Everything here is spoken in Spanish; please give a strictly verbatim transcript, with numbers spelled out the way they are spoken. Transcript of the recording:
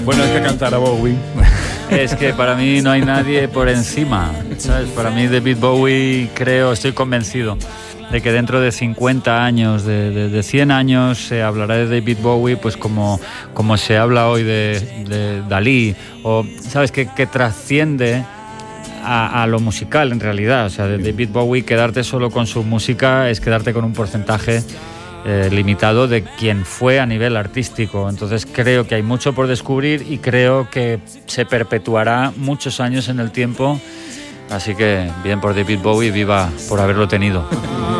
Bueno, es que cantar a Bowie. Es que para mí no hay nadie por encima, ¿sabes? Para mí David Bowie, creo, estoy convencido de que dentro de cincuenta años, de, de, de cien años, se hablará de David Bowie pues como, como se habla hoy de, de Dalí, o, ¿sabes? Que, que trasciende a, a lo musical en realidad. O sea, de David Bowie, quedarte solo con su música es quedarte con un porcentaje eh, limitado de quien fue a nivel artístico. Entonces creo que hay mucho por descubrir y creo que se perpetuará muchos años en el tiempo. Así que bien por David Bowie, viva por haberlo tenido.